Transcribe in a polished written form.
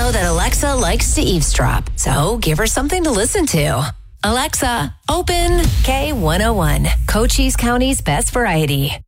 know that Alexa likes to eavesdrop, so give her something to listen to. Alexa, open K101, Cochise County's best variety.